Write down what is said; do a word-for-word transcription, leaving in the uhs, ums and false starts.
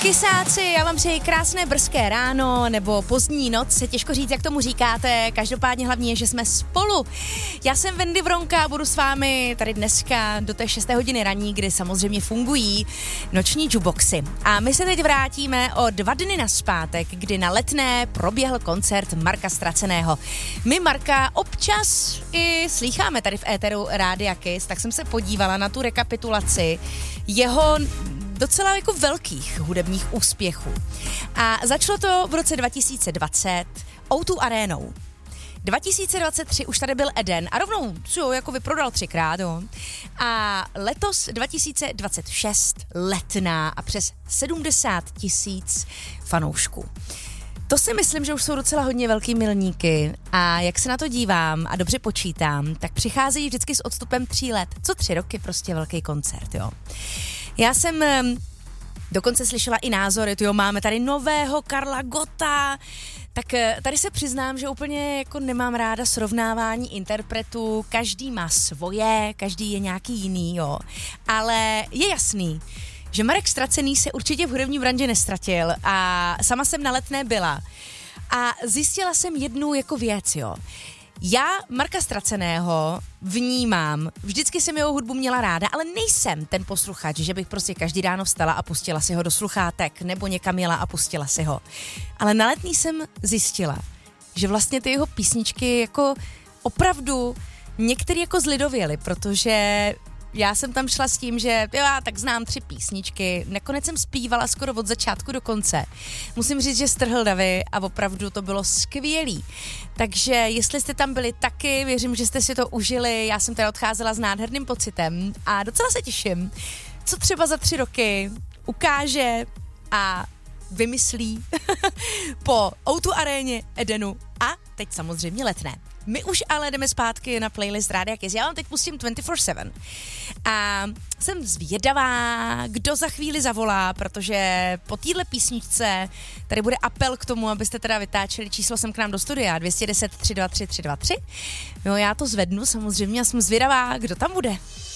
Kysáci, já vám přeji krásné brzké ráno nebo pozdní noc, se těžko říct, jak tomu říkáte, každopádně hlavně je, že jsme spolu. Já jsem Wendy Vronka, budu s vámi tady dneska do té šesté hodiny raní, kdy samozřejmě fungují noční jukeboxy. A my se teď vrátíme o dva dny nazpátek, kdy na Letné proběhl koncert Marka Ztraceného. My Marka občas i slýcháme tady v éteru Rádia Kiss, tak jsem se podívala na tu rekapitulaci jeho docela jako velkých hudebních úspěchů. A začalo to v roce dva tisíce dvacet ó dva arénou. dva tisíce dvacet tři už tady byl Eden a rovnou si ho jako vyprodal třikrát, jo. A letos dva tisíce dvacet šest Letná a přes sedmdesát tisíc fanoušků. To si myslím, že už jsou docela hodně velký milníky a jak se na to dívám a dobře počítám, tak přicházejí vždycky s odstupem tří let. Co tři roky prostě velký koncert, jo. Já jsem dokonce slyšela i názory, jo, máme tady nového Karla Gotta, tak tady se přiznám, že úplně jako nemám ráda srovnávání interpretů, každý má svoje, každý je nějaký jiný, jo, ale je jasný, že Marek Ztracený se určitě v hudební branži nestratil a sama jsem na Letné byla a zjistila jsem jednu jako věc, jo. Já Marka Ztraceného vnímám, vždycky jsem jeho hudbu měla ráda, ale nejsem ten posluchač, že bych prostě každý ráno vstala a pustila si ho do sluchátek nebo někam jela a pustila si ho. Ale na Letný jsem zjistila, že vlastně ty jeho písničky jako opravdu některý jako zlidověly, protože já jsem tam šla s tím, že jo, já tak znám tři písničky, nakonec jsem zpívala skoro od začátku do konce. Musím říct, že strhl davy a opravdu to bylo skvělý. Takže jestli jste tam byli taky, věřím, že jste si to užili, já jsem teda odcházela s nádherným pocitem a docela se těším, co třeba za tři roky ukáže a vymyslí po ó dva aréně, Edenu a teď samozřejmě Letné. My už ale jdeme zpátky na playlist Rádia Kiss. Já vám teď pustím dvacet čtyři sedm. A jsem zvědavá, kdo za chvíli zavolá, protože po téhle písničce tady bude apel k tomu, abyste teda vytáčeli číslo sem k nám do studia dvě deset tři dva tři tři dva tři. Jo, já to zvednu samozřejmě a jsem zvědavá, kdo tam bude.